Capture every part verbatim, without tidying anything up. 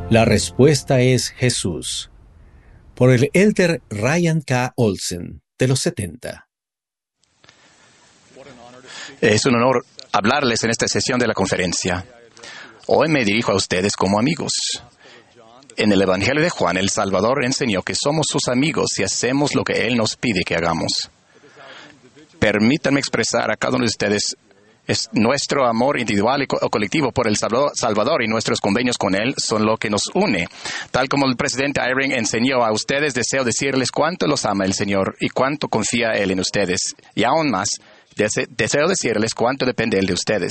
La respuesta es Jesús, por el elder Ryan K. Olsen, de los setenta. Es un honor hablarles en esta sesión de la conferencia. Hoy me dirijo a ustedes como amigos. En el Evangelio de Juan, el Salvador enseñó que somos sus amigos si hacemos lo que Él nos pide que hagamos. Permítanme expresar a cada uno de ustedes es nuestro amor individual y co- o colectivo por el Salvador y nuestros convenios con Él son lo que nos une. Tal como el presidente Eyring enseñó a ustedes, deseo decirles cuánto los ama el Señor y cuánto confía Él en ustedes. Y aún más, dese- deseo decirles cuánto depende Él de ustedes.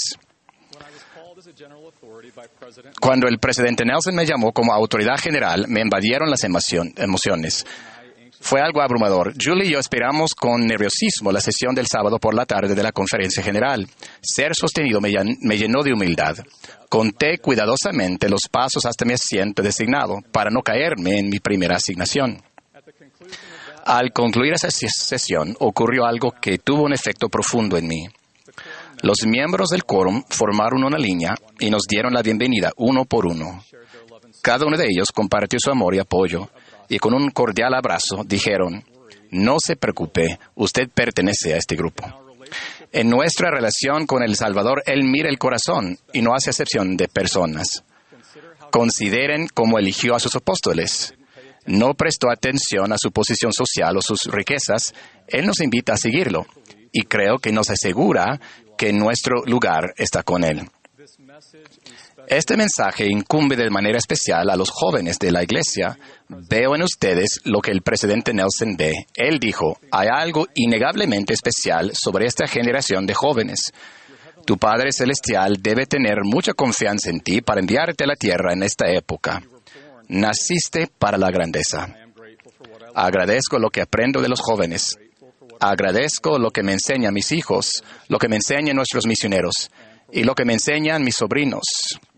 Cuando el presidente Nelson me llamó como autoridad general, me invadieron las emoción- emociones. Fue algo abrumador. Julie y yo esperamos con nerviosismo la sesión del sábado por la tarde de la conferencia general. Ser sostenido me, llan- me llenó de humildad. Conté cuidadosamente los pasos hasta mi asiento designado para no caerme en mi primera asignación. Al concluir esa ses- sesión, ocurrió algo que tuvo un efecto profundo en mí. Los miembros del quórum formaron una línea y nos dieron la bienvenida uno por uno. Cada uno de ellos compartió su amor y apoyo, y con un cordial abrazo dijeron, no se preocupe, usted pertenece a este grupo. En nuestra relación con el Salvador, Él mira el corazón y no hace excepción de personas. Consideren cómo eligió a sus apóstoles. No prestó atención a su posición social o sus riquezas. Él nos invita a seguirlo, y creo que nos asegura que nuestro lugar está con Él. Este mensaje incumbe de manera especial a los jóvenes de la iglesia. Veo en ustedes lo que el presidente Nelson ve. Él dijo, hay algo innegablemente especial sobre esta generación de jóvenes. Tu Padre Celestial debe tener mucha confianza en ti para enviarte a la tierra en esta época. Naciste para la grandeza. Agradezco lo que aprendo de los jóvenes. Agradezco lo que me enseñan mis hijos, lo que me enseñan nuestros misioneros y lo que me enseñan mis sobrinos.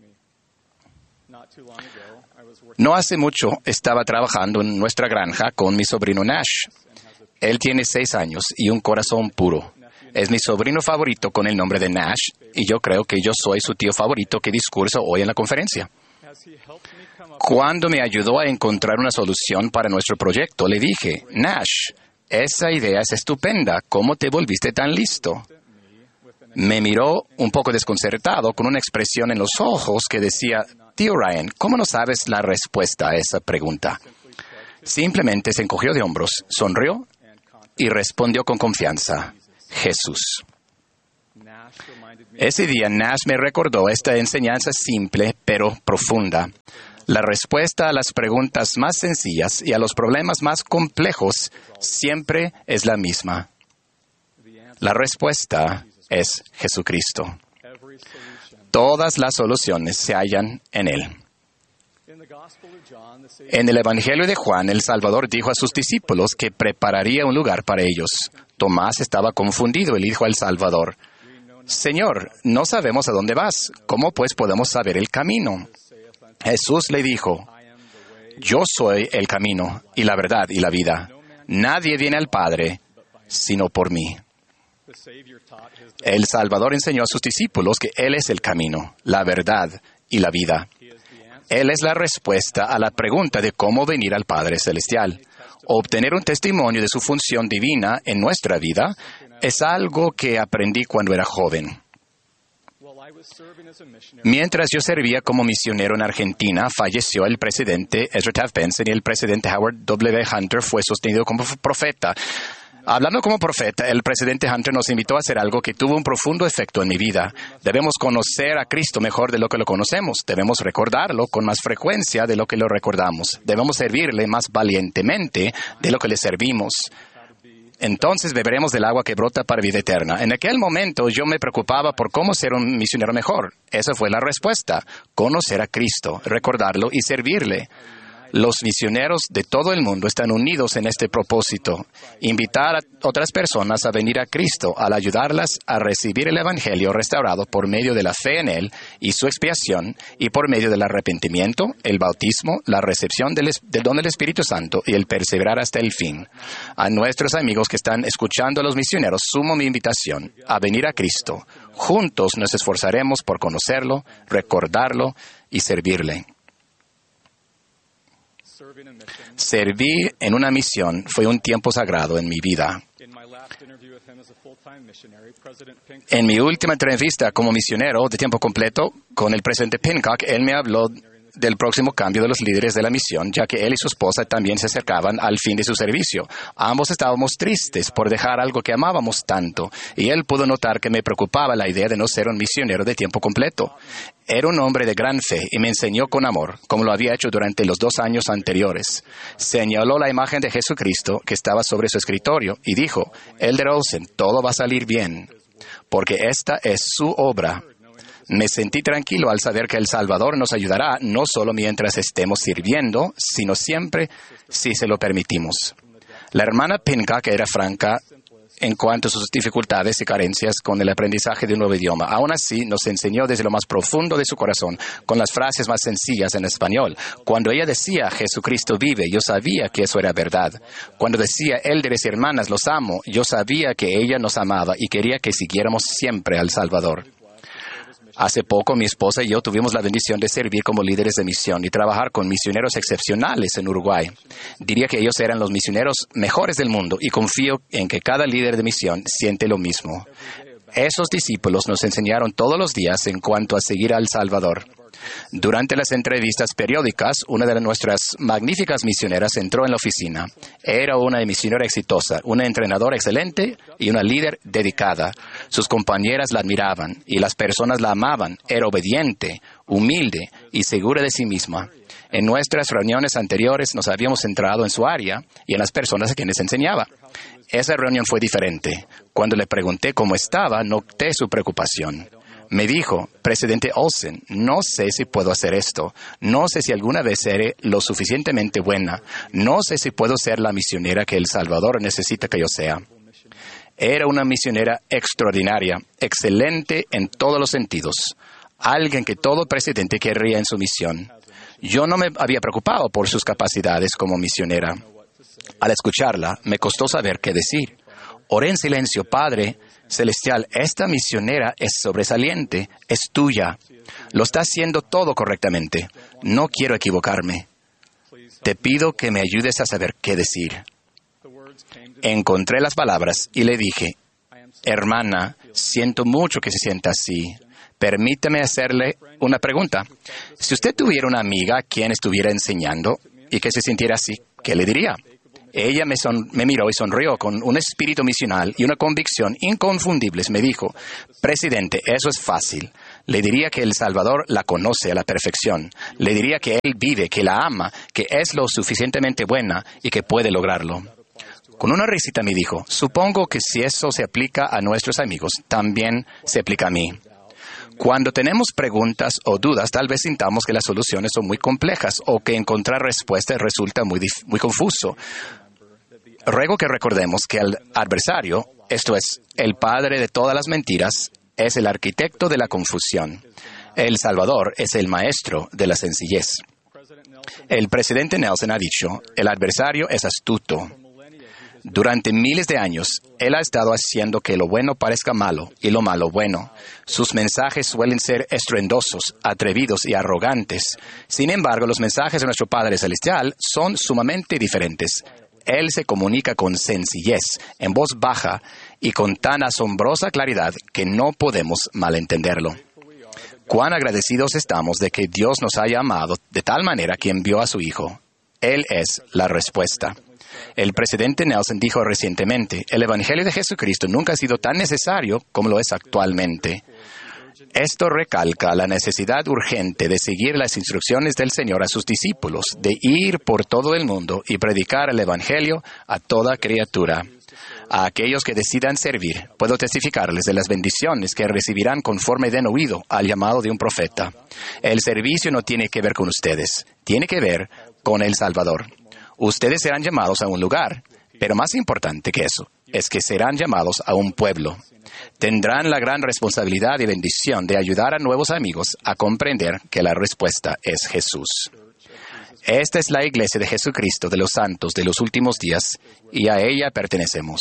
No hace mucho estaba trabajando en nuestra granja con mi sobrino Nash. Él tiene seis años y un corazón puro. Es mi sobrino favorito con el nombre de Nash y yo creo que yo soy su tío favorito que discurso hoy en la conferencia. Cuando me ayudó a encontrar una solución para nuestro proyecto, le dije, Nash, esa idea es estupenda. ¿Cómo te volviste tan listo? Me miró un poco desconcertado con una expresión en los ojos que decía, Tío Ryan, ¿cómo no sabes la respuesta a esa pregunta? Simplemente se encogió de hombros, sonrió y respondió con confianza, Jesús. Ese día Nash me recordó esta enseñanza simple pero profunda. La respuesta a las preguntas más sencillas y a los problemas más complejos siempre es la misma. La respuesta es Jesucristo. Todas las soluciones se hallan en Él. En el Evangelio de Juan, el Salvador dijo a sus discípulos que prepararía un lugar para ellos. Tomás estaba confundido y le dijo al Salvador, Señor, no sabemos a dónde vas. ¿Cómo pues podemos saber el camino? Jesús le dijo, Yo soy el camino y la verdad y la vida. Nadie viene al Padre sino por mí. El Salvador enseñó a sus discípulos que Él es el camino, la verdad y la vida. Él es la respuesta a la pregunta de cómo venir al Padre Celestial. Obtener un testimonio de su función divina en nuestra vida es algo que aprendí cuando era joven. Mientras yo servía como misionero en Argentina, falleció el presidente Ezra Taft Benson y el presidente Howard W. Hunter fue sostenido como profeta. Hablando como profeta, el presidente Hunter nos invitó a hacer algo que tuvo un profundo efecto en mi vida. Debemos conocer a Cristo mejor de lo que lo conocemos. Debemos recordarlo con más frecuencia de lo que lo recordamos. Debemos servirle más valientemente de lo que le servimos. Entonces beberemos del agua que brota para vida eterna. En aquel momento yo me preocupaba por cómo ser un misionero mejor. Esa fue la respuesta. Conocer a Cristo, recordarlo y servirle. Los misioneros de todo el mundo están unidos en este propósito. Invitar a otras personas a venir a Cristo, al ayudarlas a recibir el Evangelio restaurado por medio de la fe en Él y su expiación, y por medio del arrepentimiento, el bautismo, la recepción del, del don del Espíritu Santo y el perseverar hasta el fin. A nuestros amigos que están escuchando a los misioneros, sumo mi invitación a venir a Cristo. Juntos nos esforzaremos por conocerlo, recordarlo y servirle. Servir en una misión fue un tiempo sagrado en mi vida. En mi última entrevista como misionero de tiempo completo con el presidente Pincock, él me habló del próximo cambio de los líderes de la misión, ya que él y su esposa también se acercaban al fin de su servicio. Ambos estábamos tristes por dejar algo que amábamos tanto, y él pudo notar que me preocupaba la idea de no ser un misionero de tiempo completo. Era un hombre de gran fe y me enseñó con amor, como lo había hecho durante los dos años anteriores. Señaló la imagen de Jesucristo que estaba sobre su escritorio y dijo: Elder Olsen, todo va a salir bien, porque esta es su obra. Me sentí tranquilo al saber que el Salvador nos ayudará no solo mientras estemos sirviendo, sino siempre si se lo permitimos. La hermana Pincock era franca en cuanto a sus dificultades y carencias con el aprendizaje de un nuevo idioma. Aún así, nos enseñó desde lo más profundo de su corazón, con las frases más sencillas en español. Cuando ella decía, Jesucristo vive, yo sabía que eso era verdad. Cuando decía, élderes y hermanas, los amo, yo sabía que ella nos amaba y quería que siguiéramos siempre al Salvador. Hace poco, mi esposa y yo tuvimos la bendición de servir como líderes de misión y trabajar con misioneros excepcionales en Uruguay. Diría que ellos eran los misioneros mejores del mundo y confío en que cada líder de misión siente lo mismo. Esos discípulos nos enseñaron todos los días en cuanto a seguir al Salvador. Durante las entrevistas periódicas, una de nuestras magníficas misioneras entró en la oficina. Era una misionera exitosa, una entrenadora excelente y una líder dedicada. Sus compañeras la admiraban y las personas la amaban. Era obediente, humilde y segura de sí misma. En nuestras reuniones anteriores nos habíamos centrado en su área y en las personas a quienes enseñaba. Esa reunión fue diferente. Cuando le pregunté cómo estaba, noté su preocupación. Me dijo, Presidente Olsen, no sé si puedo hacer esto. No sé si alguna vez seré lo suficientemente buena. No sé si puedo ser la misionera que El Salvador necesita que yo sea. Era una misionera extraordinaria, excelente en todos los sentidos. Alguien que todo presidente querría en su misión. Yo no me había preocupado por sus capacidades como misionera. Al escucharla, me costó saber qué decir. Oré en silencio, Padre Celestial, esta misionera es sobresaliente, es tuya. Lo está haciendo todo correctamente. No quiero equivocarme. Te pido que me ayudes a saber qué decir. Encontré las palabras y le dije, hermana, siento mucho que se sienta así. Permítame hacerle una pregunta. Si usted tuviera una amiga a quien estuviera enseñando y que se sintiera así, ¿qué le diría? Ella me, son, me miró y sonrió con un espíritu misional y una convicción inconfundibles. Me dijo, Presidente, eso es fácil. Le diría que El Salvador la conoce a la perfección. Le diría que Él vive, que la ama, que es lo suficientemente buena y que puede lograrlo. Con una risita me dijo, supongo que si eso se aplica a nuestros amigos, también se aplica a mí. Cuando tenemos preguntas o dudas, tal vez sintamos que las soluciones son muy complejas o que encontrar respuestas resulta muy, muy confuso. Ruego que recordemos que el adversario, esto es, el padre de todas las mentiras, es el arquitecto de la confusión. El Salvador es el maestro de la sencillez. El presidente Nelson ha dicho, el adversario es astuto. Durante miles de años, él ha estado haciendo que lo bueno parezca malo y lo malo bueno. Sus mensajes suelen ser estruendosos, atrevidos y arrogantes. Sin embargo, los mensajes de nuestro Padre Celestial son sumamente diferentes. Él se comunica con sencillez, en voz baja y con tan asombrosa claridad que no podemos malentenderlo. Cuán agradecidos estamos de que Dios nos haya amado de tal manera que envió a su Hijo. Él es la respuesta. El presidente Nelson dijo recientemente, el Evangelio de Jesucristo nunca ha sido tan necesario como lo es actualmente. Esto recalca la necesidad urgente de seguir las instrucciones del Señor a sus discípulos, de ir por todo el mundo y predicar el Evangelio a toda criatura. A aquellos que decidan servir, puedo testificarles de las bendiciones que recibirán conforme den oído al llamado de un profeta. El servicio no tiene que ver con ustedes, tiene que ver con el Salvador. Ustedes serán llamados a un lugar, pero más importante que eso, es que serán llamados a un pueblo. Tendrán la gran responsabilidad y bendición de ayudar a nuevos amigos a comprender que la respuesta es Jesús. Esta es la Iglesia de Jesucristo de los santos de los últimos días y a ella pertenecemos.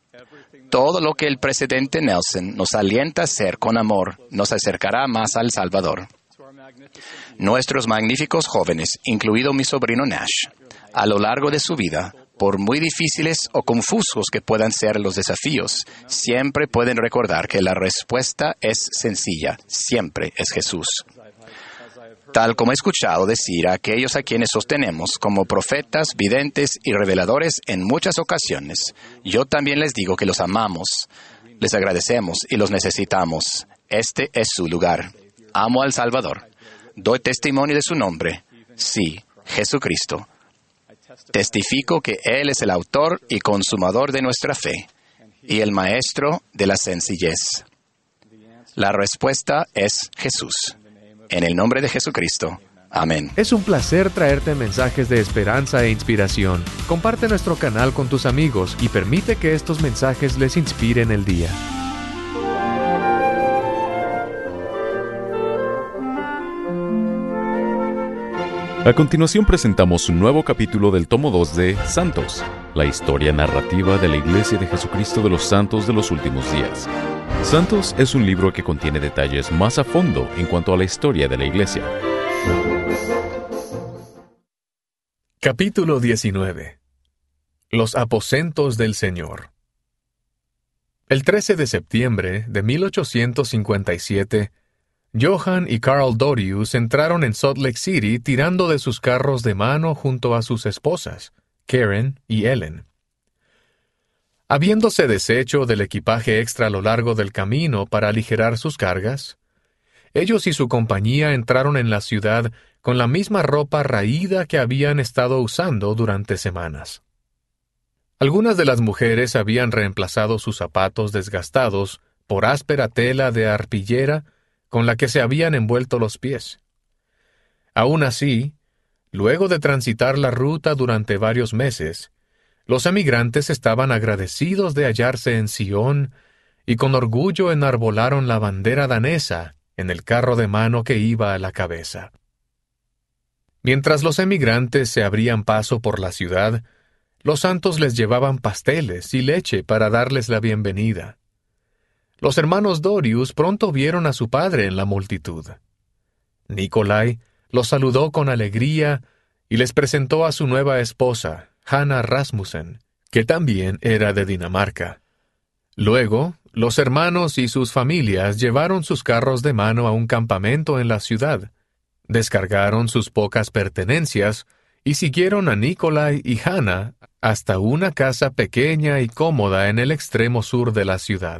Todo lo que el presidente Nelson nos alienta a hacer con amor nos acercará más al Salvador. Nuestros magníficos jóvenes, incluido mi sobrino Nash, A lo largo de su vida, por muy difíciles o confusos que puedan ser los desafíos, siempre pueden recordar que la respuesta es sencilla, siempre es Jesús. Tal como he escuchado decir a aquellos a quienes sostenemos como profetas, videntes y reveladores en muchas ocasiones, yo también les digo que los amamos, les agradecemos y los necesitamos. Este es su lugar. Amo al Salvador. Doy testimonio de su nombre. Sí, Jesucristo. Testifico que Él es el autor y consumador de nuestra fe y el maestro de la sencillez. La respuesta es Jesús. En el nombre de Jesucristo. Amén. Es un placer traerte mensajes de esperanza e inspiración. Comparte nuestro canal con tus amigos y permite que estos mensajes les inspiren el día. A continuación presentamos un nuevo capítulo del tomo dos de Santos, la historia narrativa de la Iglesia de Jesucristo de los Santos de los Últimos Días. Santos es un libro que contiene detalles más a fondo en cuanto a la historia de la Iglesia. Capítulo diecinueve. Los aposentos del Señor. El trece de septiembre de mil ochocientos cincuenta y siete, Johann y Carl Dorius entraron en Salt Lake City tirando de sus carros de mano junto a sus esposas, Karen y Ellen. Habiéndose deshecho del equipaje extra a lo largo del camino para aligerar sus cargas, ellos y su compañía entraron en la ciudad con la misma ropa raída que habían estado usando durante semanas. Algunas de las mujeres habían reemplazado sus zapatos desgastados por áspera tela de arpillera con la que se habían envuelto los pies. Aún así, luego de transitar la ruta durante varios meses, los emigrantes estaban agradecidos de hallarse en Sion y con orgullo enarbolaron la bandera danesa en el carro de mano que iba a la cabeza. Mientras los emigrantes se abrían paso por la ciudad, los santos les llevaban pasteles y leche para darles la bienvenida. Los hermanos Dorius pronto vieron a su padre en la multitud. Nikolai los saludó con alegría y les presentó a su nueva esposa, Hanna Rasmussen, que también era de Dinamarca. Luego, los hermanos y sus familias llevaron sus carros de mano a un campamento en la ciudad, descargaron sus pocas pertenencias y siguieron a Nikolai y Hanna hasta una casa pequeña y cómoda en el extremo sur de la ciudad.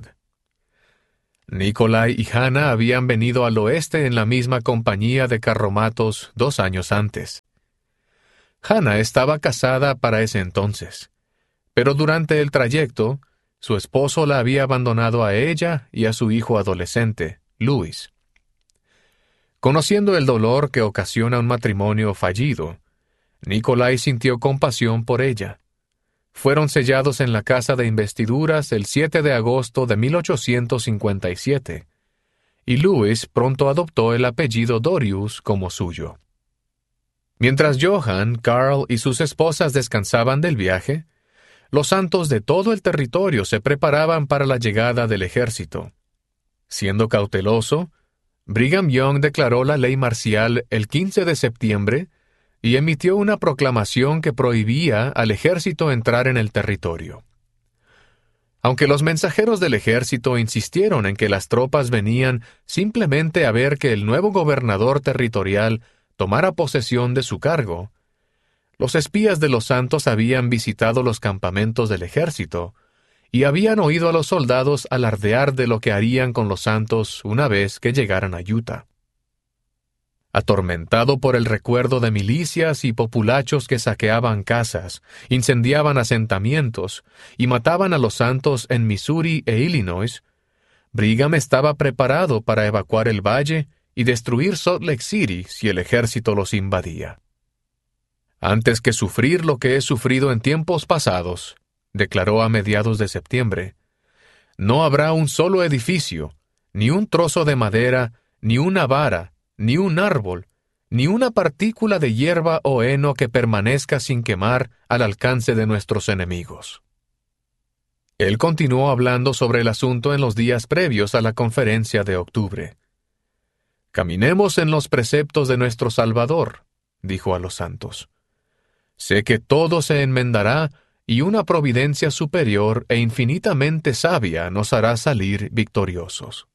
Nikolai y Hanna habían venido al oeste en la misma compañía de carromatos dos años antes. Hanna estaba casada para ese entonces, pero durante el trayecto, su esposo la había abandonado a ella y a su hijo adolescente, Louis. Conociendo el dolor que ocasiona un matrimonio fallido, Nikolai sintió compasión por ella. Fueron sellados en la casa de investiduras el siete de agosto de mil ochocientos cincuenta y siete, y Louis pronto adoptó el apellido Dorius como suyo. Mientras Johann, Carl y sus esposas descansaban del viaje, los santos de todo el territorio se preparaban para la llegada del ejército. Siendo cauteloso, Brigham Young declaró la ley marcial el quince de septiembre y emitió una proclamación que prohibía al ejército entrar en el territorio. Aunque los mensajeros del ejército insistieron en que las tropas venían simplemente a ver que el nuevo gobernador territorial tomara posesión de su cargo, los espías de los santos habían visitado los campamentos del ejército y habían oído a los soldados alardear de lo que harían con los santos una vez que llegaran a Utah. Atormentado por el recuerdo de milicias y populachos que saqueaban casas, incendiaban asentamientos y mataban a los santos en Missouri e Illinois, Brigham estaba preparado para evacuar el valle y destruir Salt Lake City si el ejército los invadía. Antes que sufrir lo que he sufrido en tiempos pasados, declaró a mediados de septiembre, no habrá un solo edificio, ni un trozo de madera, ni una vara, ni un árbol, ni una partícula de hierba o heno que permanezca sin quemar al alcance de nuestros enemigos. Él continuó hablando sobre el asunto en los días previos a la conferencia de octubre. Caminemos en los preceptos de nuestro Salvador, dijo a los santos. Sé que todo se enmendará y una providencia superior e infinitamente sabia nos hará salir victoriosos.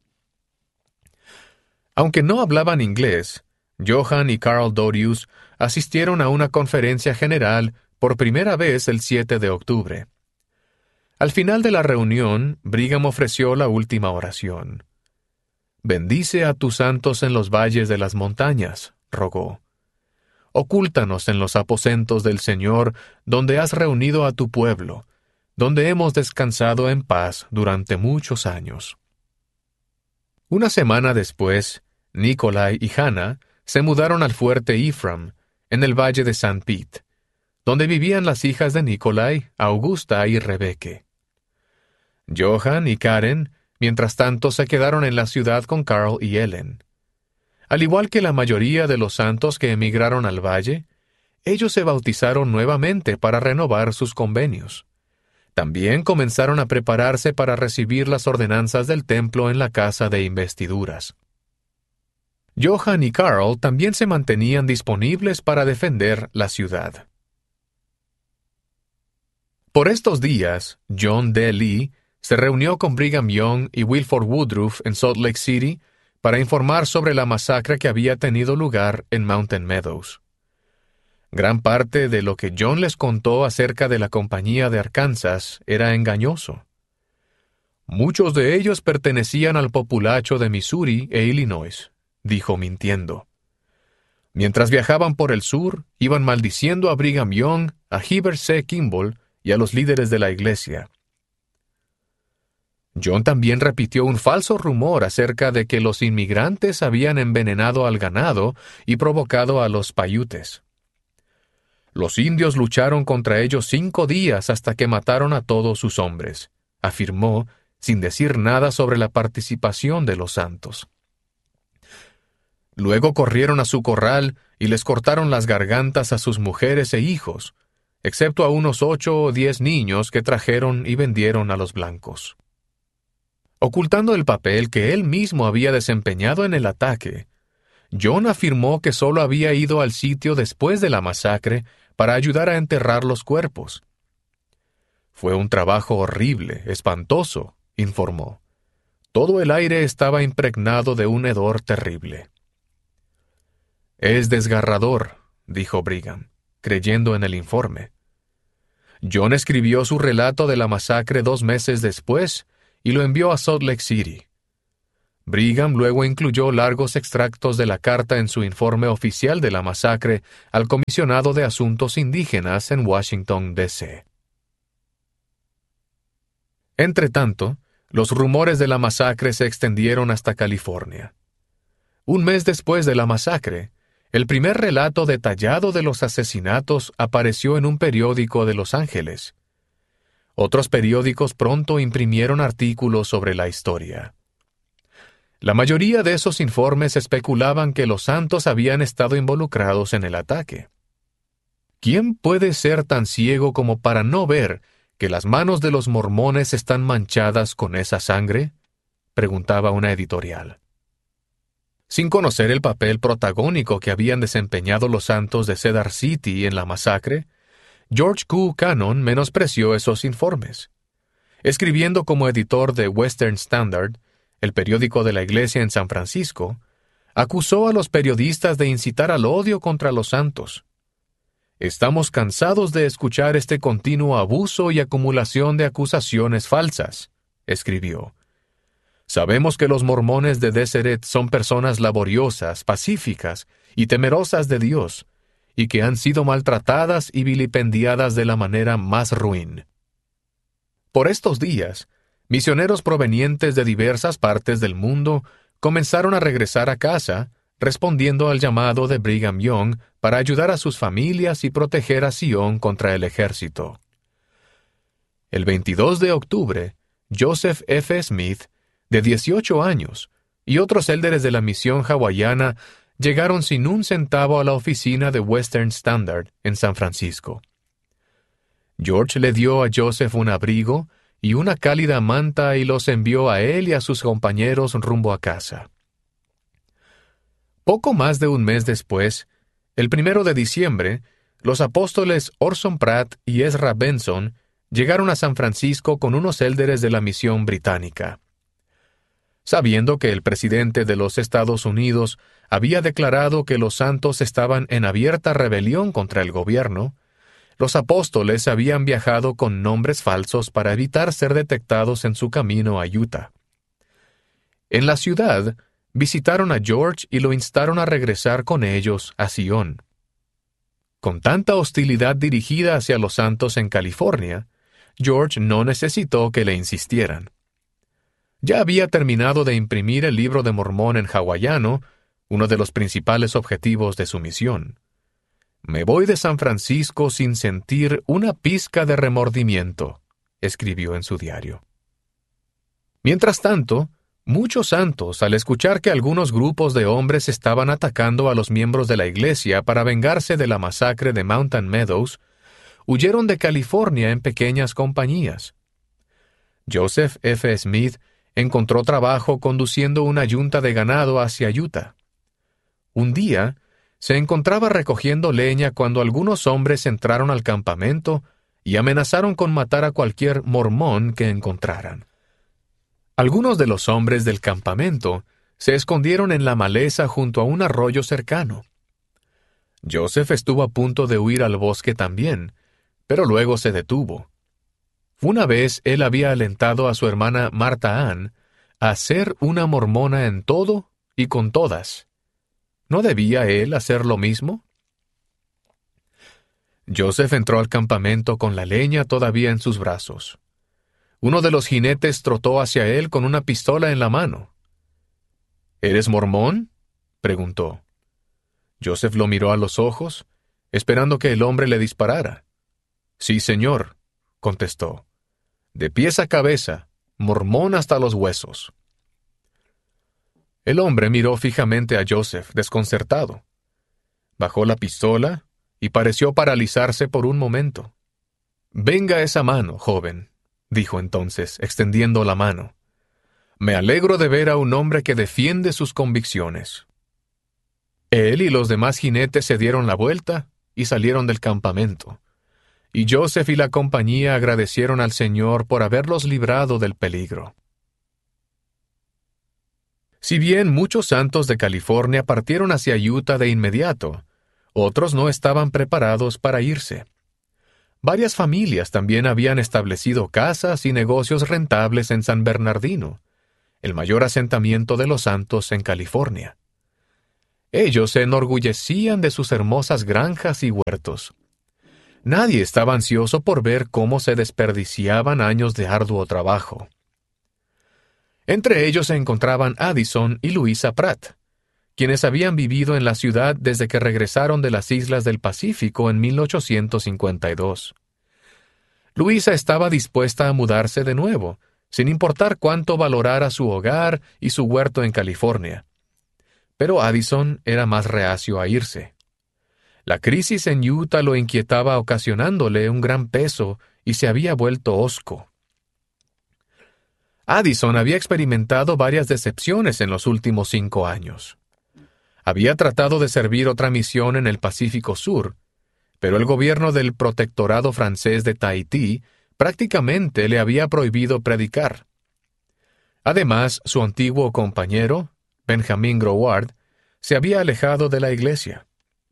Aunque no hablaban inglés, Johann y Carl Dorius asistieron a una conferencia general por primera vez el siete de octubre. Al final de la reunión, Brigham ofreció la última oración. «Bendice a tus santos en los valles de las montañas», rogó. «Ocúltanos en los aposentos del Señor, donde has reunido a tu pueblo, donde hemos descansado en paz durante muchos años». Una semana después, Nicolai y Hannah se mudaron al fuerte Ephraim, en el valle de San Pete, donde vivían las hijas de Nicolai, Augusta y Rebecca. Johann y Karen, mientras tanto, se quedaron en la ciudad con Carl y Ellen. Al igual que la mayoría de los santos que emigraron al valle, ellos se bautizaron nuevamente para renovar sus convenios. También comenzaron a prepararse para recibir las ordenanzas del templo en la casa de investiduras. Johann y Carl también se mantenían disponibles para defender la ciudad. Por estos días, John D. Lee se reunió con Brigham Young y Wilford Woodruff en Salt Lake City para informar sobre la masacre que había tenido lugar en Mountain Meadows. Gran parte de lo que John les contó acerca de la Compañía de Arkansas era engañoso. Muchos de ellos pertenecían al populacho de Missouri e Illinois, dijo mintiendo. Mientras viajaban por el sur, iban maldiciendo a Brigham Young, a Heber C. Kimball y a los líderes de la iglesia. John también repitió un falso rumor acerca de que los inmigrantes habían envenenado al ganado y provocado a los Paiutes. Los indios lucharon contra ellos cinco días hasta que mataron a todos sus hombres, afirmó, sin decir nada sobre la participación de los santos. Luego corrieron a su corral y les cortaron las gargantas a sus mujeres e hijos, excepto a unos ocho o diez niños que trajeron y vendieron a los blancos. Ocultando el papel que él mismo había desempeñado en el ataque, John afirmó que solo había ido al sitio después de la masacre para ayudar a enterrar los cuerpos. Fue un trabajo horrible, espantoso, informó. Todo el aire estaba impregnado de un hedor terrible. Es desgarrador, dijo Brigham, creyendo en el informe. John escribió su relato de la masacre dos meses después y lo envió a Salt Lake City. Brigham luego incluyó largos extractos de la carta en su informe oficial de la masacre al comisionado de Asuntos Indígenas en Washington, D C Entretanto, los rumores de la masacre se extendieron hasta California. Un mes después de la masacre, el primer relato detallado de los asesinatos apareció en un periódico de Los Ángeles. Otros periódicos pronto imprimieron artículos sobre la historia. La mayoría de esos informes especulaban que los santos habían estado involucrados en el ataque. ¿Quién puede ser tan ciego como para no ver que las manos de los mormones están manchadas con esa sangre?, preguntaba una editorial. Sin conocer el papel protagónico que habían desempeñado los santos de Cedar City en la masacre, George Q. Cannon menospreció esos informes. Escribiendo como editor de Western Standard, el periódico de la iglesia en San Francisco, acusó a los periodistas de incitar al odio contra los santos. Estamos cansados de escuchar este continuo abuso y acumulación de acusaciones falsas, escribió. Sabemos que los mormones de Deseret son personas laboriosas, pacíficas y temerosas de Dios, y que han sido maltratadas y vilipendiadas de la manera más ruin. Por estos días, misioneros provenientes de diversas partes del mundo comenzaron a regresar a casa, respondiendo al llamado de Brigham Young para ayudar a sus familias y proteger a Sion contra el ejército. El veintidós de octubre, Joseph F. Smith, de dieciocho años, y otros élderes de la misión hawaiana llegaron sin un centavo a la oficina de Western Standard en San Francisco. George le dio a Joseph un abrigo y una cálida manta y los envió a él y a sus compañeros rumbo a casa. Poco más de un mes después, el primero de diciembre, los apóstoles Orson Pratt y Ezra Benson llegaron a San Francisco con unos élderes de la misión británica. Sabiendo que el presidente de los Estados Unidos había declarado que los santos estaban en abierta rebelión contra el gobierno, los apóstoles habían viajado con nombres falsos para evitar ser detectados en su camino a Utah. En la ciudad, visitaron a George y lo instaron a regresar con ellos a Sion. Con tanta hostilidad dirigida hacia los santos en California, George no necesitó que le insistieran. Ya había terminado de imprimir el libro de Mormón en hawaiano, uno de los principales objetivos de su misión. «Me voy de San Francisco sin sentir una pizca de remordimiento», escribió en su diario. Mientras tanto, muchos santos, al escuchar que algunos grupos de hombres estaban atacando a los miembros de la iglesia para vengarse de la masacre de Mountain Meadows, huyeron de California en pequeñas compañías. Joseph F. Smith encontró trabajo conduciendo una yunta de ganado hacia Utah. Un día, se encontraba recogiendo leña cuando algunos hombres entraron al campamento y amenazaron con matar a cualquier mormón que encontraran. Algunos de los hombres del campamento se escondieron en la maleza junto a un arroyo cercano. Joseph estuvo a punto de huir al bosque también, pero luego se detuvo. Una vez él había alentado a su hermana Martha Ann a ser una mormona en todo y con todas. ¿No debía él hacer lo mismo? Joseph entró al campamento con la leña todavía en sus brazos. Uno de los jinetes trotó hacia él con una pistola en la mano. ¿Eres mormón?, preguntó. Joseph lo miró a los ojos, esperando que el hombre le disparara. «Sí, señor», contestó. «De pies a cabeza, mormón hasta los huesos». El hombre miró fijamente a Joseph, desconcertado. Bajó la pistola y pareció paralizarse por un momento. «Venga esa mano, joven», dijo entonces, extendiendo la mano. «Me alegro de ver a un hombre que defiende sus convicciones». Él y los demás jinetes se dieron la vuelta y salieron del campamento. Y Joseph y la compañía agradecieron al Señor por haberlos librado del peligro. Si bien muchos santos de California partieron hacia Utah de inmediato, otros no estaban preparados para irse. Varias familias también habían establecido casas y negocios rentables en San Bernardino, el mayor asentamiento de los santos en California. Ellos se enorgullecían de sus hermosas granjas y huertos. Nadie estaba ansioso por ver cómo se desperdiciaban años de arduo trabajo. Entre ellos se encontraban Addison y Louisa Pratt, quienes habían vivido en la ciudad desde que regresaron de las islas del Pacífico en mil ochocientos cincuenta y dos. Louisa estaba dispuesta a mudarse de nuevo, sin importar cuánto valorara su hogar y su huerto en California. Pero Addison era más reacio a irse. La crisis en Utah lo inquietaba, ocasionándole un gran peso y se había vuelto hosco. Addison había experimentado varias decepciones en los últimos cinco años. Había tratado de servir otra misión en el Pacífico Sur, pero el gobierno del protectorado francés de Tahití prácticamente le había prohibido predicar. Además, su antiguo compañero, Benjamin Groward, se había alejado de la iglesia.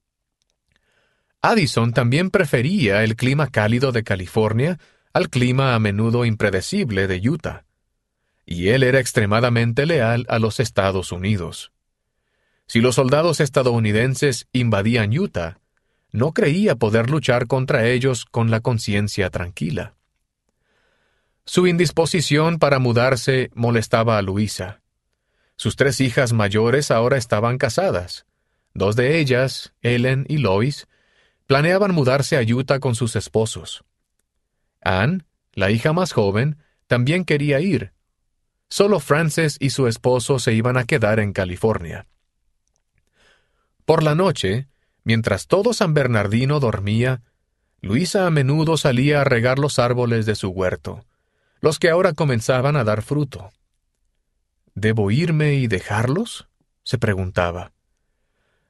Addison también prefería el clima cálido de California al clima a menudo impredecible de Utah, y él era extremadamente leal a los Estados Unidos. Si los soldados estadounidenses invadían Utah, no creía poder luchar contra ellos con la conciencia tranquila. Su indisposición para mudarse molestaba a Louisa. Sus tres hijas mayores ahora estaban casadas. Dos de ellas, Ellen y Lois, planeaban mudarse a Utah con sus esposos. Anne, la hija más joven, también quería ir. Solo Frances y su esposo se iban a quedar en California. Por la noche, mientras todo San Bernardino dormía, Louisa a menudo salía a regar los árboles de su huerto, los que ahora comenzaban a dar fruto. ¿Debo irme y dejarlos?, se preguntaba.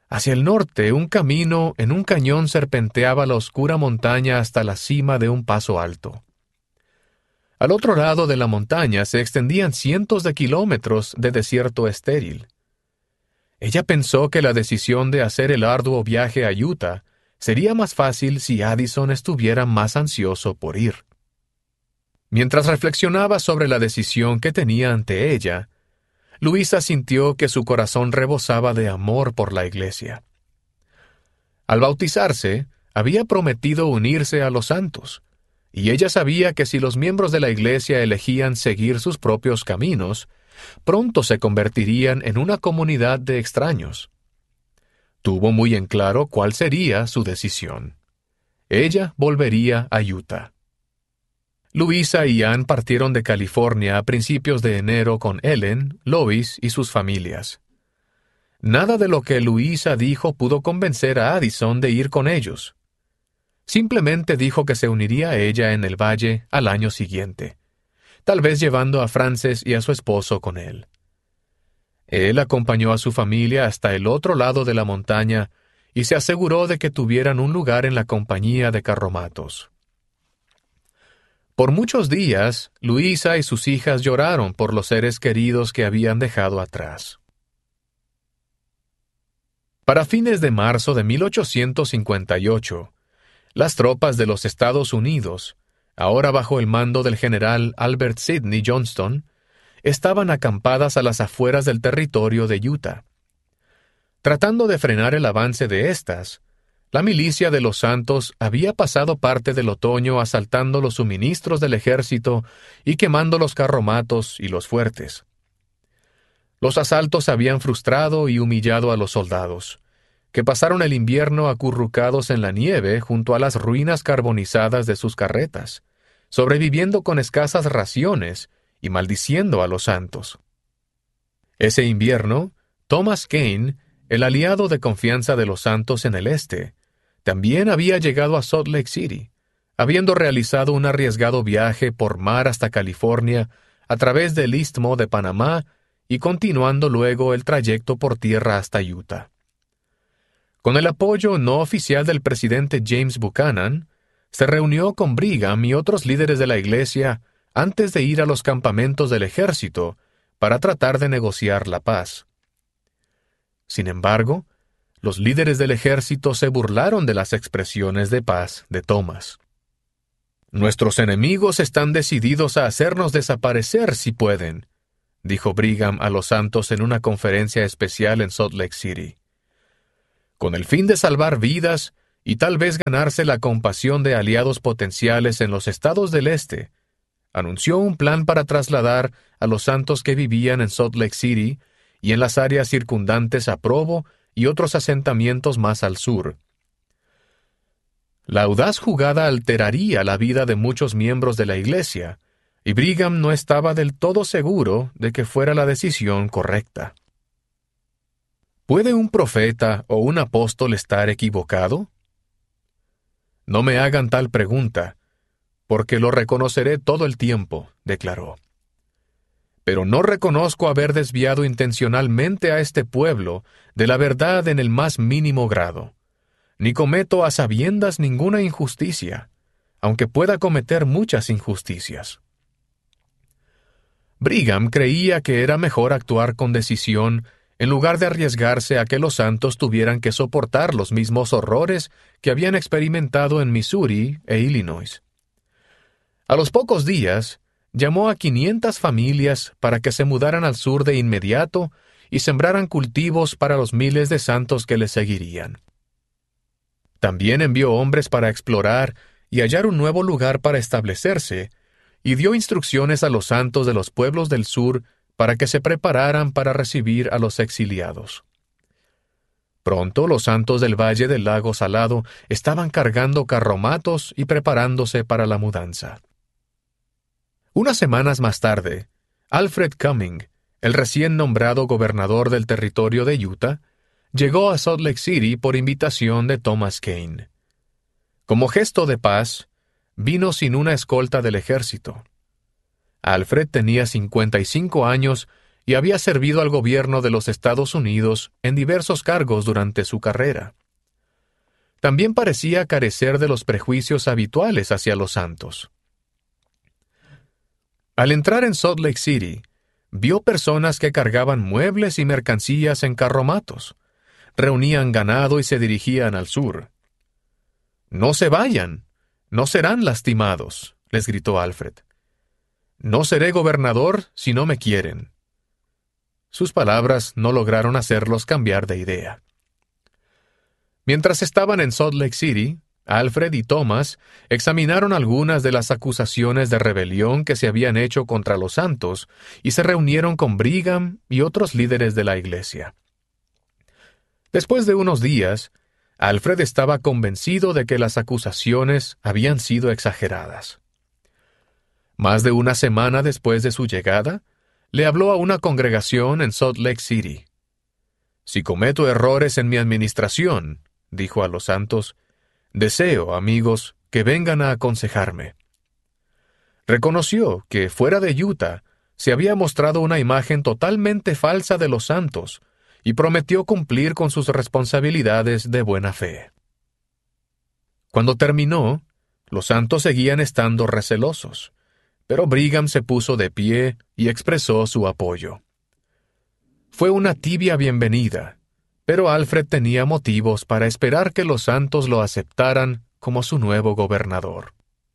Hacia el norte, un camino en un cañón serpenteaba la oscura montaña hasta la cima de un paso alto. Al otro lado de la montaña se extendían cientos de kilómetros de desierto estéril. Ella pensó que la decisión de hacer el arduo viaje a Utah sería más fácil si Addison estuviera más ansioso por ir. Mientras reflexionaba sobre la decisión que tenía ante ella, Luisa sintió que su corazón rebosaba de amor por la iglesia. Al bautizarse, había prometido unirse a los santos, y ella sabía que si los miembros de la iglesia elegían seguir sus propios caminos, pronto se convertirían en una comunidad de extraños. Tuvo muy en claro cuál sería su decisión. Ella volvería a Utah. Luisa y Ann partieron de California a principios de enero con Ellen, Lois y sus familias. Nada de lo que Luisa dijo pudo convencer a Addison de ir con ellos. Simplemente dijo que se uniría a ella en el valle al año siguiente, tal vez llevando a Frances y a su esposo con él. Él acompañó a su familia hasta el otro lado de la montaña y se aseguró de que tuvieran un lugar en la compañía de carromatos. Por muchos días, Luisa y sus hijas lloraron por los seres queridos que habían dejado atrás. Para fines de marzo de mil ochocientos cincuenta y ocho, las tropas de los Estados Unidos, ahora bajo el mando del general Albert Sidney Johnston, estaban acampadas a las afueras del territorio de Utah. Tratando de frenar el avance de éstas, la milicia de los Santos había pasado parte del otoño asaltando los suministros del ejército y quemando los carromatos y los fuertes. Los asaltos habían frustrado y humillado a los soldados, que pasaron el invierno acurrucados en la nieve junto a las ruinas carbonizadas de sus carretas, sobreviviendo con escasas raciones y maldiciendo a los Santos. Ese invierno, Thomas Kane, el aliado de confianza de los Santos en el este, también había llegado a Salt Lake City, habiendo realizado un arriesgado viaje por mar hasta California a través del Istmo de Panamá y continuando luego el trayecto por tierra hasta Utah. Con el apoyo no oficial del presidente James Buchanan, se reunió con Brigham y otros líderes de la iglesia antes de ir a los campamentos del ejército para tratar de negociar la paz. Sin embargo, los líderes del ejército se burlaron de las expresiones de paz de Thomas. «Nuestros enemigos están decididos a hacernos desaparecer si pueden», dijo Brigham a los santos en una conferencia especial en Salt Lake City. Con el fin de salvar vidas y tal vez ganarse la compasión de aliados potenciales en los estados del este, anunció un plan para trasladar a los santos que vivían en Salt Lake City y en las áreas circundantes a Provo y otros asentamientos más al sur. La audaz jugada alteraría la vida de muchos miembros de la iglesia, y Brigham no estaba del todo seguro de que fuera la decisión correcta. ¿Puede un profeta o un apóstol estar equivocado? No me hagan tal pregunta, porque lo reconoceré todo el tiempo, declaró. Pero no reconozco haber desviado intencionalmente a este pueblo de la verdad en el más mínimo grado, ni cometo a sabiendas ninguna injusticia, aunque pueda cometer muchas injusticias. Brigham creía que era mejor actuar con decisión en lugar de arriesgarse a que los santos tuvieran que soportar los mismos horrores que habían experimentado en Missouri e Illinois. A los pocos días, llamó a quinientas familias para que se mudaran al sur de inmediato y sembraran cultivos para los miles de santos que le seguirían. También envió hombres para explorar y hallar un nuevo lugar para establecerse, y dio instrucciones a los santos de los pueblos del sur para que se prepararan para recibir a los exiliados. Pronto los santos del Valle del Lago Salado estaban cargando carromatos y preparándose para la mudanza. Unas semanas más tarde, Alfred Cumming, el recién nombrado gobernador del territorio de Utah, llegó a Salt Lake City por invitación de Thomas Kane. Como gesto de paz, vino sin una escolta del ejército. Alfred tenía cincuenta y cinco años y había servido al gobierno de los Estados Unidos en diversos cargos durante su carrera. También parecía carecer de los prejuicios habituales hacia los santos. Al entrar en Salt Lake City, vio personas que cargaban muebles y mercancías en carromatos, reunían ganado y se dirigían al sur. «No se vayan, no serán lastimados», les gritó Alfred. «No seré gobernador si no me quieren». Sus palabras no lograron hacerlos cambiar de idea. Mientras estaban en Salt Lake City, Alfred y Thomas examinaron algunas de las acusaciones de rebelión que se habían hecho contra los santos y se reunieron con Brigham y otros líderes de la iglesia. Después de unos días, Alfred estaba convencido de que las acusaciones habían sido exageradas. Más de una semana después de su llegada, le habló a una congregación en Salt Lake City. «Si cometo errores en mi administración», dijo a los santos, «deseo, amigos, que vengan a aconsejarme». Reconoció que, fuera de Utah, se había mostrado una imagen totalmente falsa de los santos y prometió cumplir con sus responsabilidades de buena fe. Cuando terminó, los santos seguían estando recelosos, pero Brigham se puso de pie y expresó su apoyo. Fue una tibia bienvenida, pero Alfred tenía motivos para esperar que los santos lo aceptaran como su nuevo gobernador.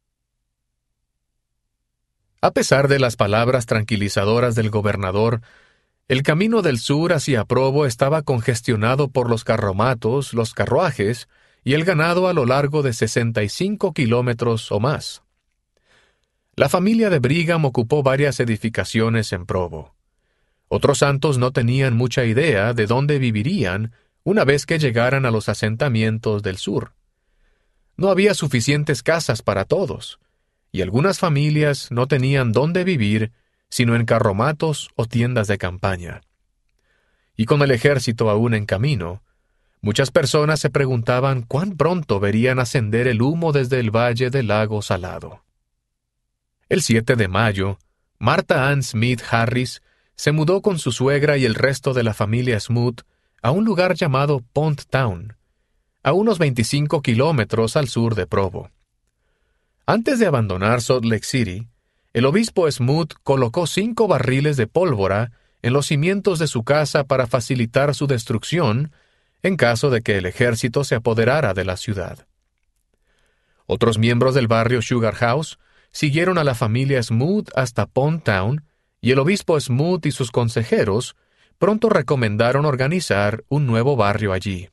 A pesar de las palabras tranquilizadoras del gobernador, el camino del sur hacia Provo estaba congestionado por los carromatos, los carruajes y el ganado a lo largo de sesenta y cinco kilómetros o más. La familia de Brigham ocupó varias edificaciones en Provo. Otros santos no tenían mucha idea de dónde vivirían una vez que llegaran a los asentamientos del sur. No había suficientes casas para todos, y algunas familias no tenían dónde vivir sino en carromatos o tiendas de campaña. Y con el ejército aún en camino, muchas personas se preguntaban cuán pronto verían ascender el humo desde el valle del lago Salado. El siete de mayo, Martha Ann Smith Harris se mudó con su suegra y el resto de la familia Smoot a un lugar llamado Pond Town, a unos veinticinco kilómetros al sur de Provo. Antes de abandonar Salt Lake City, el obispo Smoot colocó cinco barriles de pólvora en los cimientos de su casa para facilitar su destrucción en caso de que el ejército se apoderara de la ciudad. Otros miembros del barrio Sugar House siguieron a la familia Smoot hasta Pond Town, y el obispo Smoot y sus consejeros pronto recomendaron organizar un nuevo barrio allí.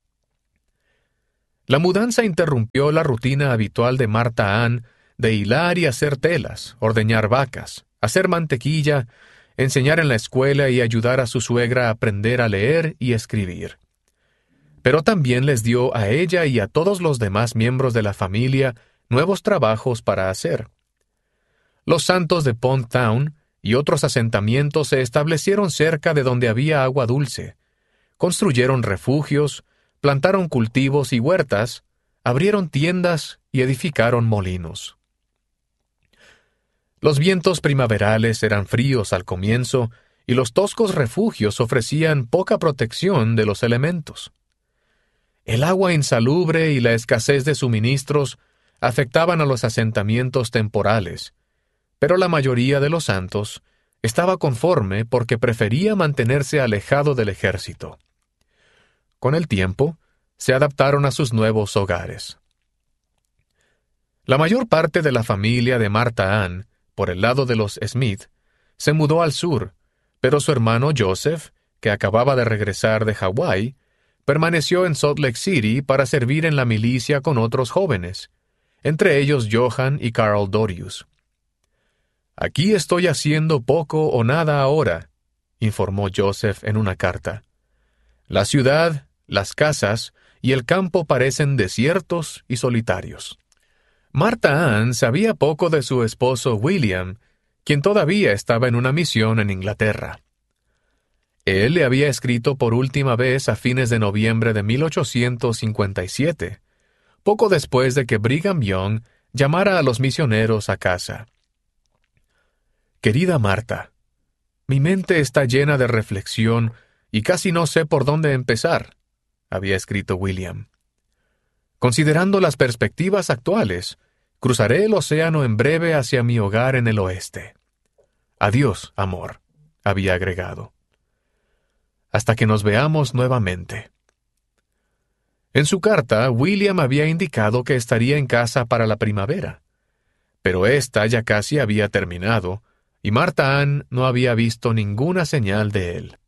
La mudanza interrumpió la rutina habitual de Martha Ann de hilar y hacer telas, ordeñar vacas, hacer mantequilla, enseñar en la escuela y ayudar a su suegra a aprender a leer y escribir. Pero también les dio a ella y a todos los demás miembros de la familia nuevos trabajos para hacer. Los santos de Pond Town y otros asentamientos se establecieron cerca de donde había agua dulce, construyeron refugios, plantaron cultivos y huertas, abrieron tiendas y edificaron molinos. Los vientos primaverales eran fríos al comienzo y los toscos refugios ofrecían poca protección de los elementos. El agua insalubre y la escasez de suministros afectaban a los asentamientos temporales, pero la mayoría de los santos estaba conforme porque prefería mantenerse alejado del ejército. Con el tiempo, se adaptaron a sus nuevos hogares. La mayor parte de la familia de Martha Ann, por el lado de los Smith, se mudó al sur, pero su hermano Joseph, que acababa de regresar de Hawái, permaneció en Salt Lake City para servir en la milicia con otros jóvenes, entre ellos Johann y Carl Dorius. «Aquí estoy haciendo poco o nada ahora», informó Joseph en una carta. «La ciudad, las casas y el campo parecen desiertos y solitarios». Martha Ann sabía poco de su esposo William, quien todavía estaba en una misión en Inglaterra. Él le había escrito por última vez a fines de noviembre de mil ochocientos cincuenta y siete, poco después de que Brigham Young llamara a los misioneros a casa. «Querida Marta, Mi mente está llena de reflexión y casi no sé por dónde empezar, había escrito William. Considerando las perspectivas actuales, cruzaré el océano en breve hacia mi hogar en el oeste. Adiós, amor, había agregado. Hasta que nos veamos nuevamente. En su carta, William había indicado que estaría en casa para la primavera, pero ésta ya casi había terminado, y Martha Ann no había visto ninguna señal de él.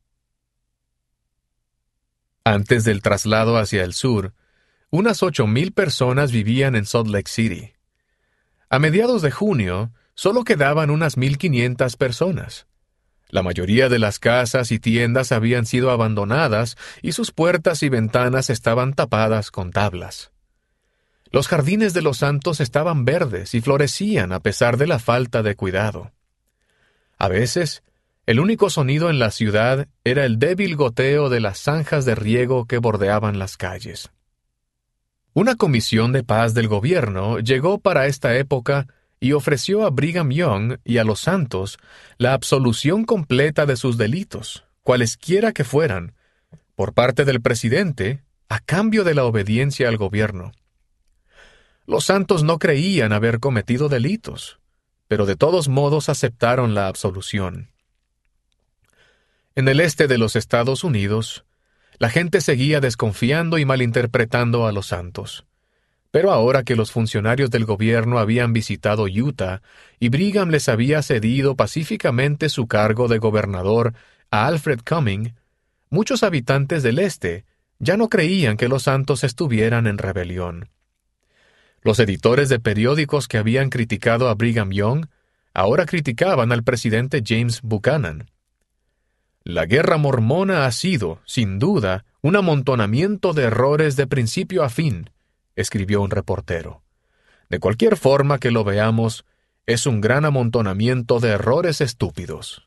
Antes del traslado hacia el sur, unas ocho mil personas vivían en Salt Lake City. A mediados de junio, solo quedaban unas mil quinientas personas. La mayoría de las casas y tiendas habían sido abandonadas y sus puertas y ventanas estaban tapadas con tablas. Los jardines de los santos estaban verdes y florecían a pesar de la falta de cuidado. A veces, el único sonido en la ciudad era el débil goteo de las zanjas de riego que bordeaban las calles. Una comisión de paz del gobierno llegó para esta época y ofreció a Brigham Young y a los santos la absolución completa de sus delitos, cualesquiera que fueran, por parte del presidente, a cambio de la obediencia al gobierno. Los santos no creían haber cometido delitos, pero de todos modos aceptaron la absolución. En el este de los Estados Unidos, la gente seguía desconfiando y malinterpretando a los santos. Pero ahora que los funcionarios del gobierno habían visitado Utah y Brigham les había cedido pacíficamente su cargo de gobernador a Alfred Cumming, muchos habitantes del este ya no creían que los santos estuvieran en rebelión. Los editores de periódicos que habían criticado a Brigham Young ahora criticaban al presidente James Buchanan. La guerra mormona ha sido, sin duda, un amontonamiento de errores de principio a fin, escribió un reportero. De cualquier forma que lo veamos, es un gran amontonamiento de errores estúpidos.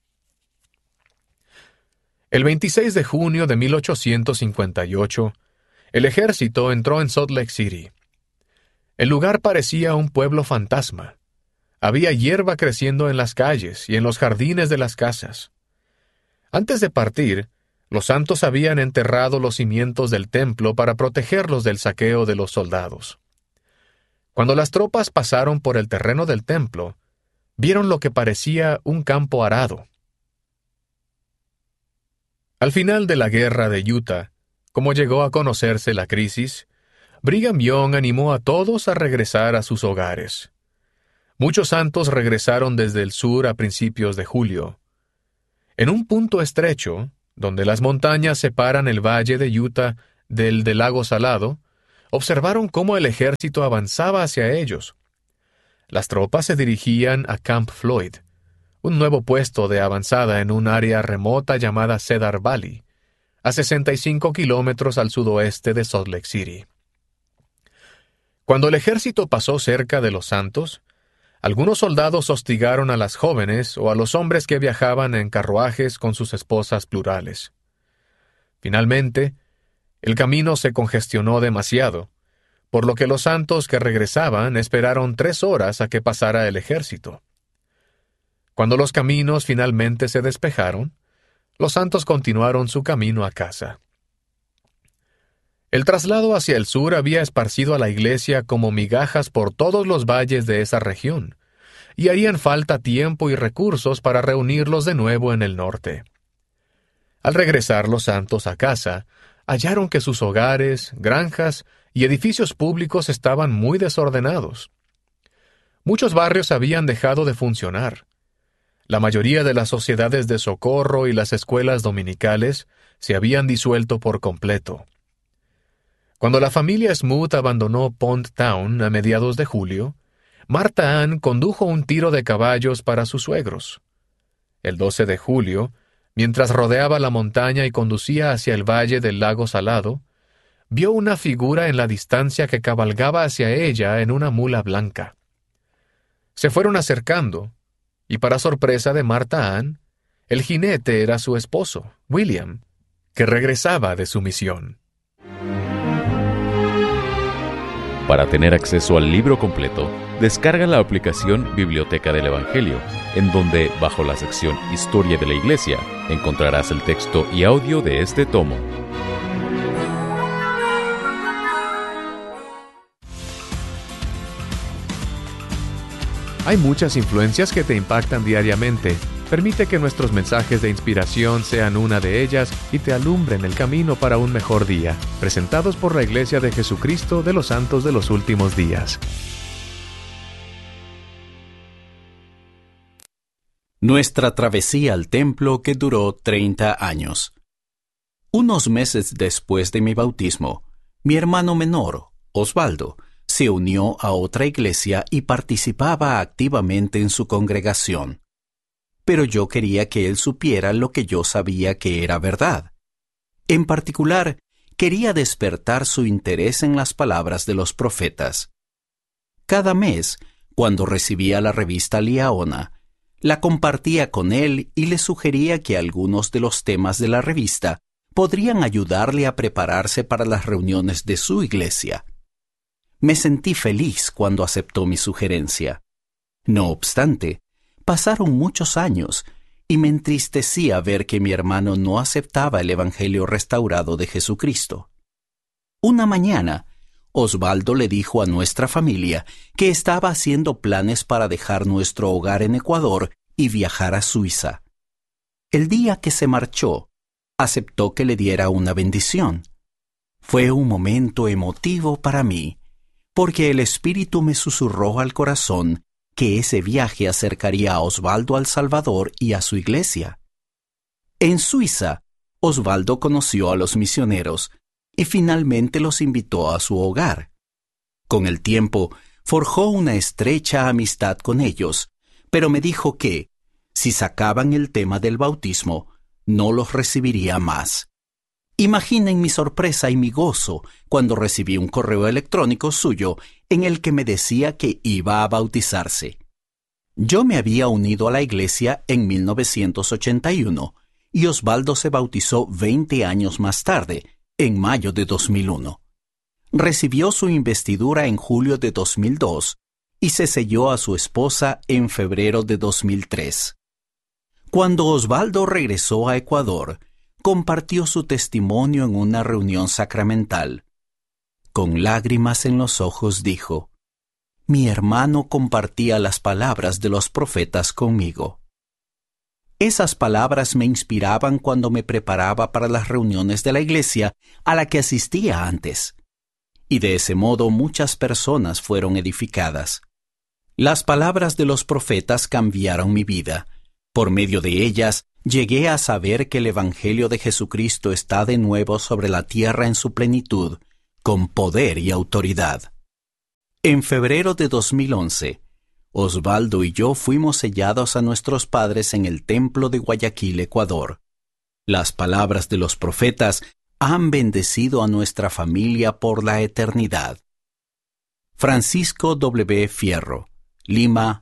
El veintiséis de junio de mil ochocientos cincuenta y ocho, el ejército entró en Salt Lake City. El lugar parecía un pueblo fantasma. Había hierba creciendo en las calles y en los jardines de las casas. Antes de partir, los santos habían enterrado los cimientos del templo para protegerlos del saqueo de los soldados. Cuando las tropas pasaron por el terreno del templo, vieron lo que parecía un campo arado. Al final de la guerra de Utah, como llegó a conocerse la crisis, Brigham Young animó a todos a regresar a sus hogares. Muchos santos regresaron desde el sur a principios de julio. En un punto estrecho, donde las montañas separan el valle de Utah del del lago Salado, observaron cómo el ejército avanzaba hacia ellos. Las tropas se dirigían a Camp Floyd, un nuevo puesto de avanzada en un área remota llamada Cedar Valley, a sesenta y cinco kilómetros al sudoeste de Salt Lake City. Cuando el ejército pasó cerca de los santos, algunos soldados hostigaron a las jóvenes o a los hombres que viajaban en carruajes con sus esposas plurales. Finalmente, el camino se congestionó demasiado, por lo que los santos que regresaban esperaron tres horas a que pasara el ejército. Cuando los caminos finalmente se despejaron, los santos continuaron su camino a casa. El traslado hacia el sur había esparcido a la iglesia como migajas por todos los valles de esa región, y harían falta tiempo y recursos para reunirlos de nuevo en el norte. Al regresar los santos a casa, hallaron que sus hogares, granjas y edificios públicos estaban muy desordenados. Muchos barrios habían dejado de funcionar. La mayoría de las sociedades de socorro y las escuelas dominicales se habían disuelto por completo. Cuando la familia Smoot abandonó Pond Town a mediados de julio, Martha Ann condujo un tiro de caballos para sus suegros. El doce de julio, mientras rodeaba la montaña y conducía hacia el valle del lago Salado, vio una figura en la distancia que cabalgaba hacia ella en una mula blanca. Se fueron acercando, y para sorpresa de Martha Ann, el jinete era su esposo, William, que regresaba de su misión. Para tener acceso al libro completo, descarga la aplicación Biblioteca del Evangelio, en donde, bajo la sección Historia de la Iglesia, encontrarás el texto y audio de este tomo. Hay muchas influencias que te impactan diariamente. Permite que nuestros mensajes de inspiración sean una de ellas y te alumbren el camino para un mejor día. Presentados por la Iglesia de Jesucristo de los Santos de los Últimos Días. Nuestra travesía al templo, que duró treinta años. Unos meses después de mi bautismo, mi hermano menor, Osvaldo, se unió a otra iglesia y participaba activamente en su congregación. Pero yo quería que él supiera lo que yo sabía que era verdad. En particular, quería despertar su interés en las palabras de los profetas. Cada mes, cuando recibía la revista Liaona, la compartía con él y le sugería que algunos de los temas de la revista podrían ayudarle a prepararse para las reuniones de su iglesia. Me sentí feliz cuando aceptó mi sugerencia. No obstante, pasaron muchos años y me entristecía ver que mi hermano no aceptaba el Evangelio restaurado de Jesucristo. Una mañana, Osvaldo le dijo a nuestra familia que estaba haciendo planes para dejar nuestro hogar en Ecuador y viajar a Suiza. El día que se marchó, aceptó que le diera una bendición. Fue un momento emotivo para mí, porque el Espíritu me susurró al corazón que ese viaje acercaría a Osvaldo al Salvador y a su iglesia. En Suiza, Osvaldo conoció a los misioneros y finalmente los invitó a su hogar. Con el tiempo, forjó una estrecha amistad con ellos, pero me dijo que, si sacaban el tema del bautismo, no los recibiría más. Imaginen mi sorpresa y mi gozo cuando recibí un correo electrónico suyo en el que me decía que iba a bautizarse. Yo me había unido a la iglesia en mil novecientos ochenta y uno y Osvaldo se bautizó veinte años más tarde, en mayo de dos mil uno. Recibió su investidura en julio de dos mil dos y se selló a su esposa en febrero de dos mil tres. Cuando Osvaldo regresó a Ecuador, compartió su testimonio en una reunión sacramental. Con lágrimas en los ojos dijo: «Mi hermano compartía las palabras de los profetas conmigo». Esas palabras me inspiraban cuando me preparaba para las reuniones de la iglesia a la que asistía antes. Y de ese modo muchas personas fueron edificadas. Las palabras de los profetas cambiaron mi vida. Por medio de ellas, llegué a saber que el Evangelio de Jesucristo está de nuevo sobre la tierra en su plenitud, con poder y autoridad. En febrero de dos mil once, Osvaldo y yo fuimos sellados a nuestros padres en el templo de Guayaquil, Ecuador. Las palabras de los profetas han bendecido a nuestra familia por la eternidad. Francisco W. Fierro, Lima,